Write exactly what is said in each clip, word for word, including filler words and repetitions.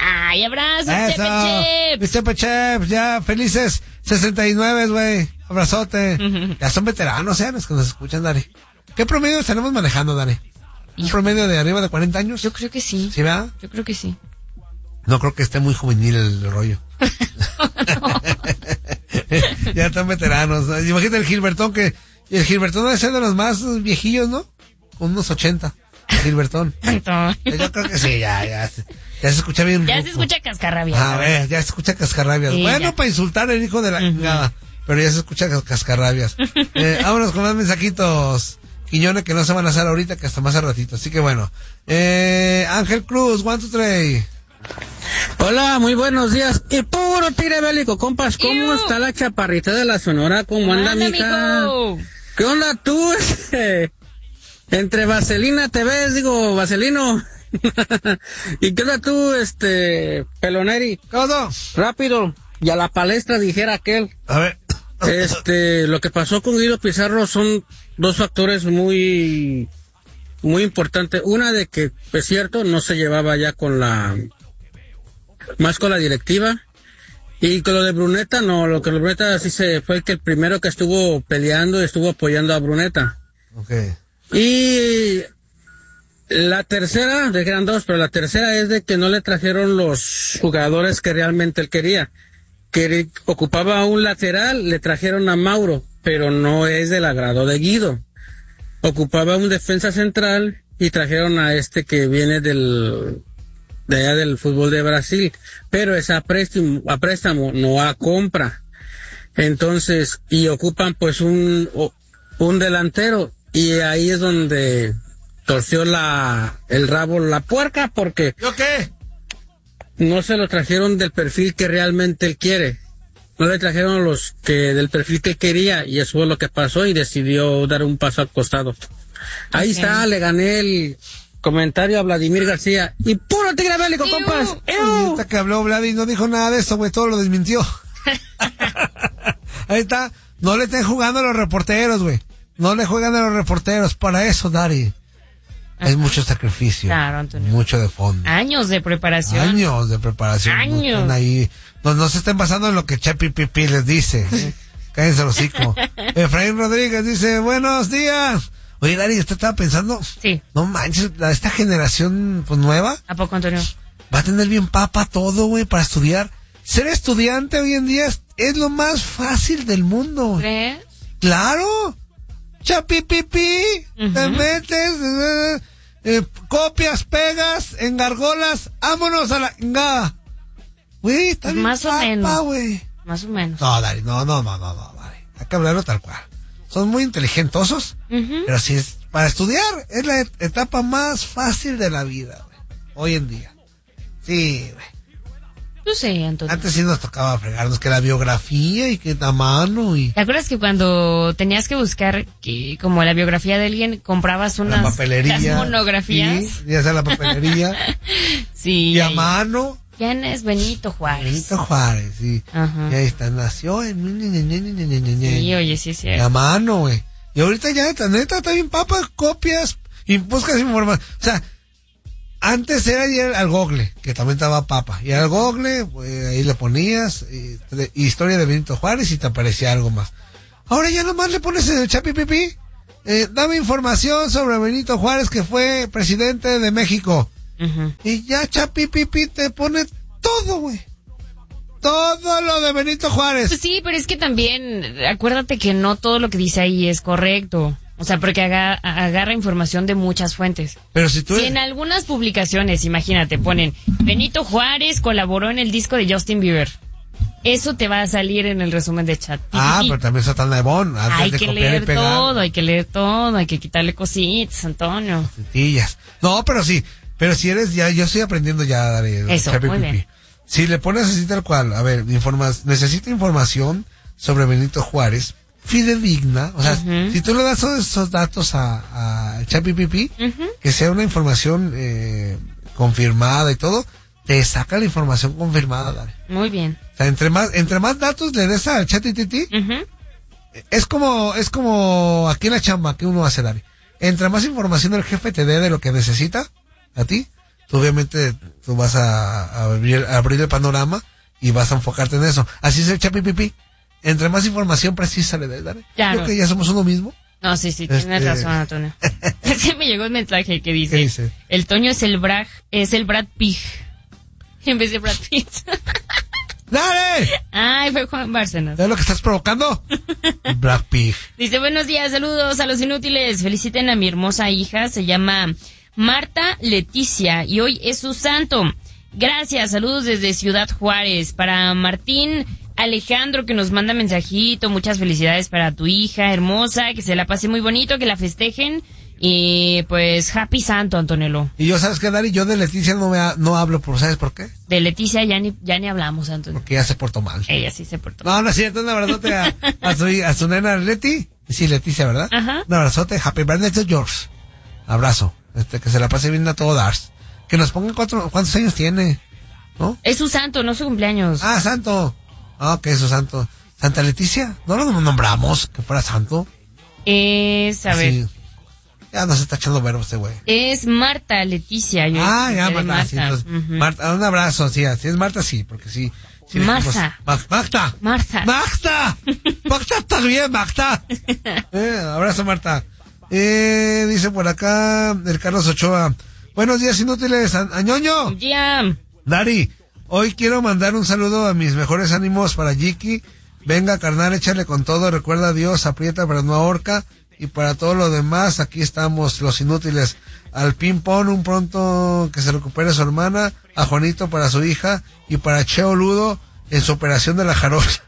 Ay, abrazo, Eso, Chepe Chepe Chef, ya, felices sesenta y nueve, güey. Abrazote. Uh-huh. Ya son veteranos, ¿eh? Los que nos escuchan, Dari. ¿Qué promedio estaremos manejando, Dari? ¿Un Hijo. promedio de arriba de cuarenta años? Yo creo que sí. ¿Sí, verdad? Yo creo que sí. No creo que esté muy juvenil el rollo. Ya están veteranos, ¿no? Imagínate el Gilbertón, que el Gilbertón debe ser de los más viejillos, ¿no? Con unos ochenta. Gilbertón. Yo creo que sí, ya, ya. Ya se escucha bien. Ya ruco. Se escucha cascarrabias. A ver, ya se escucha cascarrabias. Sí, bueno, ya. Para insultar al hijo de la chingada. Uh-huh. Pero ya se escucha cascarrabias. eh, vámonos con más mensajitos. Quiñones que no se van a hacer ahorita, que hasta más al ratito. Así que bueno. Eh, Ángel Cruz, one, two, three. Hola, muy buenos días. Y puro tire bélico, compas. ¿Cómo Ew. está la chaparrita de la Sonora? ¿Cómo anda, anda mija? Amigo. ¿Qué onda tú? Entre Vaselina te ves, digo, Vaselino. ¿Y qué onda tú, este, Peloneri? ¿Cómo? Rápido, y a la palestra dijera aquel. A ver. Este, lo que pasó con Guido Pizarro son dos factores muy, muy importantes. Una de que, es cierto, no se llevaba ya con la, más con la directiva. Y con lo de Bruneta, no, lo que lo de Bruneta sí se fue el que el primero que estuvo peleando, estuvo apoyando a Bruneta. Okay. Y la tercera, de que eran dos, pero la tercera es de que no le trajeron los jugadores que realmente él quería. Que ocupaba un lateral, le trajeron a Mauro, pero no es del agrado de Guido. Ocupaba un defensa central y trajeron a este que viene del, de allá del fútbol de Brasil, pero es a préstamo, a préstamo, no a compra. Entonces, y ocupan pues un, un delantero. Y ahí es donde torció la el rabo la puerca, porque ¿yo qué? No se lo trajeron del perfil que realmente él quiere. No le trajeron los que del perfil que él quería, y eso fue lo que pasó y decidió dar un paso al costado. Ahí okay. está, le gané el comentario a Vladimir García. Y puro tigre bélico, ¡Ew! compas. Ahorita que habló Vladimir no dijo nada de eso, güey, todo lo desmintió. Ahí está, no le estén jugando a los reporteros, güey. No le juegan a los reporteros, para eso, Dari. Ajá. Es mucho sacrificio. Claro, Antonio. Mucho de fondo. Años de preparación. Años de preparación. Años. Ahí. No, no se estén basando en lo que Chepi Pipi les dice. ¿eh? Cállense el hocico. Efraín Rodríguez dice, buenos días. Oye, Dari, ¿usted estaba pensando? Sí. No manches, esta generación pues nueva. ¿A poco, Antonio? Va a tener bien papa todo, güey, para estudiar. Ser estudiante hoy en día es, es lo más fácil del mundo. ¿Crees? Claro. Chapipipi, uh-huh. Te metes, eh, eh, copias, pegas, engargolas, vámonos a la engada. Güey, está bien más papa, o menos. Güey. Más o menos. No, Dari, no, no, no, no, no, Dari. Hay que hablarlo tal cual. Son muy inteligentosos, uh-huh. Pero si es para estudiar, es la et- etapa más fácil de la vida, güey. Hoy en día. Sí, güey. No sé, Antonio. Antes sí nos tocaba fregarnos que la biografía y que la mano y... ¿Te acuerdas que cuando tenías que buscar que como la biografía de alguien, comprabas unas la papelería, las monografías? Sí, ya sea la papelería. Sí. Y a mano. ¿Quién es Benito Juárez? Benito Juárez, sí. Ajá. Y ahí está, nació en... Sí, oye, sí, sí. Y a mano, güey. Y ahorita ya, neta, está bien papa, copias y buscas información. O sea... Antes era ir al Google, que también estaba papa. Y al Google, pues, ahí le ponías eh, historia de Benito Juárez y te aparecía algo más. Ahora ya nomás le pones en el Chapipipi, eh, dame información sobre Benito Juárez, que fue presidente de México. Uh-huh. Y ya Chapipipi te pone todo, güey. Todo lo de Benito Juárez. Pues sí, pero es que también, acuérdate que no todo lo que dice ahí es correcto. O sea, porque agarra, agarra información de muchas fuentes. Pero si tú... Si en algunas publicaciones, imagínate, ponen Benito Juárez colaboró en el disco de Justin Bieber. Eso te va a salir en el resumen de chat. Ah, pero también está tan nebón. Hay que leer todo, hay que leer todo, hay que quitarle cositas, Antonio. Cositillas. No, pero sí, pero si eres ya, yo estoy aprendiendo ya a dar eso, muy bien. Si le pones así tal cual, a ver, informas, necesita información sobre Benito Juárez, fidedigna, o sea, uh-huh. Si tú le das todos esos datos a, a Chapipipi, uh-huh. Que sea una información eh, confirmada y todo, te saca la información confirmada, Dari. Muy bien. O sea, entre más, entre más datos le des al ChatGPT, uh-huh. es como, es como aquí en la chamba que uno hace, Dari. Entre más información el jefe te dé de lo que necesita, a ti, tú obviamente tú vas a, a abrir, a abrir el panorama y vas a enfocarte en eso. Así es el Chapipipi. Entre más información precisa le des, ¿vale? Claro. Creo que ya somos uno mismo. No, sí, sí, Este- tienes razón, Antonio. Es que me llegó un mensaje que dice, ¿Qué dice? el Toño es el Brad, es el Brad Pig, en vez de Brad Pitt. ¡Dale! Ay, fue Juan Bárcenas. ¿Es lo que estás provocando? Black Pig. Dice, buenos días, saludos a los inútiles. Feliciten a mi hermosa hija, se llama Marta Leticia y hoy es su santo. Gracias, saludos desde Ciudad Juárez. Para Martín Alejandro, que nos manda mensajito, muchas felicidades para tu hija hermosa, que se la pase muy bonito, que la festejen. Y pues, happy santo, Antonello. Y yo, ¿sabes qué, Dari? Yo de Leticia no, me ha- no hablo, por ¿sabes por qué? De Leticia ya ni, ya ni hablamos, Antonio. Porque ya se portó mal. Ella sí se portó. No, no es cierto, un abrazote a, a, su, a su nena Leti. Sí, Leticia, ¿verdad? Ajá. Un abrazote, happy birthday to George. Abrazo. Este, que se la pase bien a todo Dars. Que nos pongan cuatro, ¿cuántos años tiene? ¿No? Es su santo, no su cumpleaños. Ah, santo. Ah, ok, su santo. Santa Leticia. ¿No lo nombramos que fuera santo? Es, a ver, Sí. Ya nos está echando verbo este güey. es Marta Leticia. Yo Ah, ya, escuché de Marta. Sí, entonces, Ujú. Marta, un abrazo, sí, así es Marta, sí, porque sí. sí dijimos- Marta. Ma- Marta. Marta. Marta. Marta, está bien, Marta. Eh, abrazo, Marta. Eh, dice por acá el Carlos Ochoa. Buenos días, inútiles. A- Añoño. Ya. Dari, hoy quiero mandar un saludo a mis mejores ánimos para Jiki. Venga, carnal, échale con todo. Recuerda a Dios, aprieta pero no ahorca. Y para todo lo demás, aquí estamos, los inútiles. Al ping-pong, un pronto que se recupere su hermana. A Juanito para su hija. Y para Cheo Ludo en su operación de la jarocha.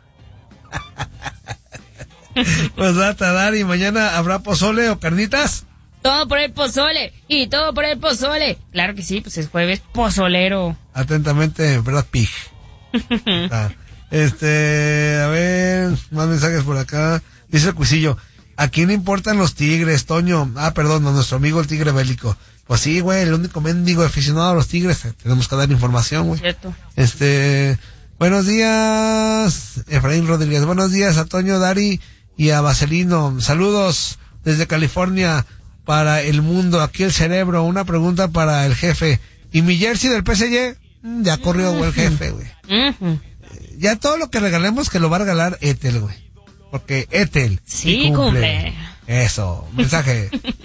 Pues data, Dari, mañana habrá pozole o carnitas. Todo por el pozole. Y todo por el pozole. Claro que sí, pues es jueves pozolero. Atentamente, Brad Pig. Ah, este, a ver, más mensajes por acá. Dice el Cuisillo, ¿a quién le importan los tigres, Toño? Ah, perdón, a nuestro amigo el tigre bélico. Pues sí, güey, el único mendigo aficionado a los tigres. Tenemos que dar información, güey. Cierto. Este, buenos días, Efraín Rodríguez. Buenos días a Toño, Dari y a Vaselino. Saludos desde California para el mundo. Aquí el cerebro. Una pregunta para el jefe. ¿Y mi jersey del P S G? Mm, ya corrió, güey, el jefe, güey. Ujú. Ya todo lo que regalemos que lo va a regalar Etel, güey. Porque Etel Sí, cumple. Eso, mensaje.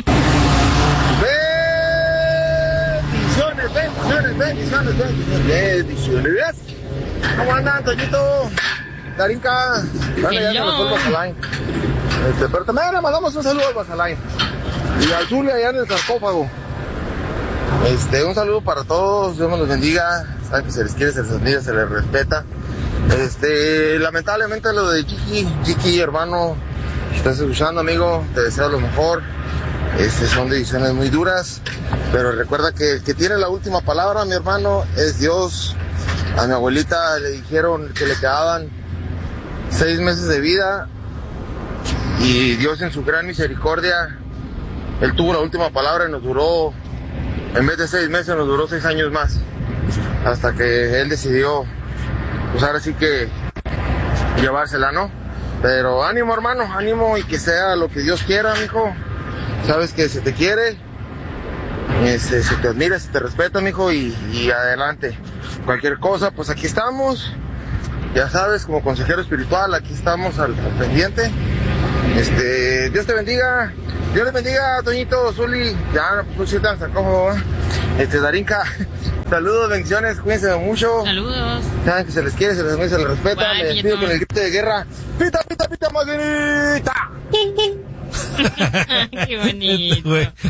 Bendiciones, bendiciones, bendiciones, bendiciones, bendiciones. ¿Cómo andan, Toñito? Darinka, bueno, ya se nos fue el Basaline. Este, pero también le mandamos un saludo al Basaline. Y al Zulia allá en el sarcófago. Este, un saludo para todos, Dios me los bendiga. Saben que se les quiere, se les admira, se les respeta. Este, lamentablemente lo de Jiki, Jiki, hermano, estás escuchando, amigo, te deseo lo mejor. Este, son decisiones muy duras, pero recuerda que el que tiene la última palabra, mi hermano, es Dios. A mi abuelita le dijeron que le quedaban seis meses de vida y Dios en su gran misericordia, Él tuvo la última palabra y nos duró, en vez de seis meses, nos duró seis años más, hasta que Él decidió, pues ahora sí que llevársela, ¿no? Pero ánimo, hermano, ánimo y que sea lo que Dios quiera, mijo. Sabes que se te quiere, este, se te admira, se te respeta, mijo, y, y adelante. Cualquier cosa, pues aquí estamos. Ya sabes, como consejero espiritual, aquí estamos al, al pendiente. Este, Dios te bendiga. Dios les bendiga, Toñito, Zuli. Ya, pues sí, tan sarcófago, ¿eh? Este, Darinka. Saludos, bendiciones, cuídense mucho. Saludos. Saben que se les quiere, se les admira, se les respeta. Bye, Me despido Pietro. con el grito de guerra. ¡Pita, pita, pita, maguinita! Qué bonito. Güey.